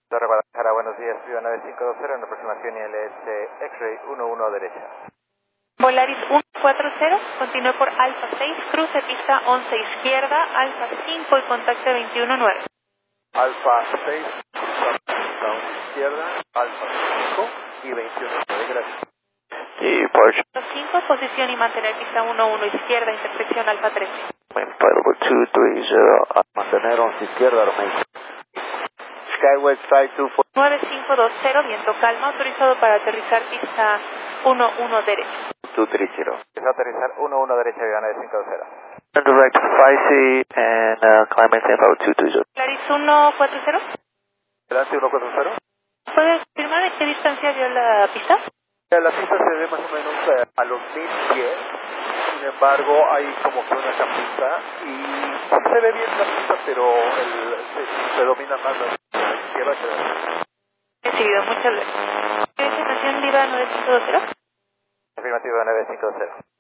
Torre Guadalajara, buenos días, Viva 9520 en aproximación ILS X-Ray 11 derecha. Volaris 140, continúe por Alfa 6, cruce pista 11 izquierda, Alfa 5 y contacte 219. Alfa 6, pista 11 izquierda, Alfa 5 y 219, gracias. Sí, Porsche. 5, posición y mantener pista 11 izquierda, intersección Alfa 13. Fireable 230, mantener 11 izquierda, Romeo. Skyway Flight 24. 9520, viento calma, autorizado para aterrizar pista 11 derecha. 230. Es aterrizar 11 derecha, Viva 9520. Direct 5C and climb maintain power 220. Volaris 140, Delante 140. ¿puede confirmar en qué distancia dio la pista? La pista se ve más o menos a los 1000 pies, sin embargo hay como que una capita y se ve bien la pista, pero predomina más la izquierda que la derecha. Recibido, muchas gracias. ¿Qué estación Viva 9520? Afirmativo 9520.